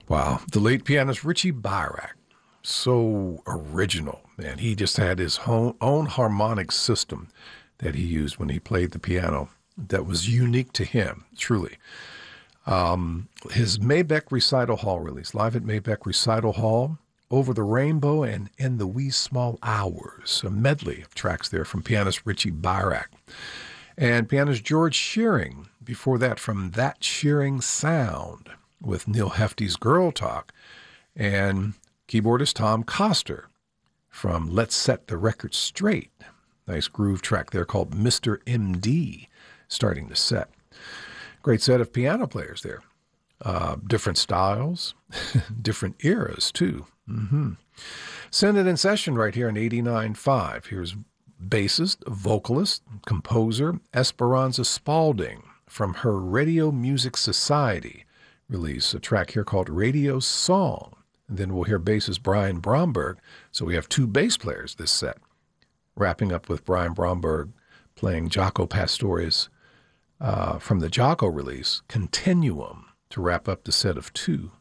Wow. The late pianist Richie Byrack. So original, man. He just had his own harmonic system that he used when he played the piano that was unique to him, truly. His Maybach Recital Hall release, live at Maybach Recital Hall, Over the Rainbow and In the Wee Small Hours, a medley of tracks there from pianist Richie Byrack. And pianist George Shearing, before that from That Shearing Sound with Neil Hefti's Girl Talk, and keyboardist Tom Coster from Let's Set the Record Straight. Nice groove track there called Mr. MD, starting the set. Great set of piano players there. Different styles, different eras too. Send It in Session right here in 89.5. Here's bassist, vocalist, composer Esperanza Spalding from her Radio Music Society release, a track here called Radio Song. And then we'll hear bassist Brian Bromberg. So we have two bass players this set. Wrapping up with Brian Bromberg playing Jaco Pastore's from the Jaco release, Continuum, to wrap up the set of two.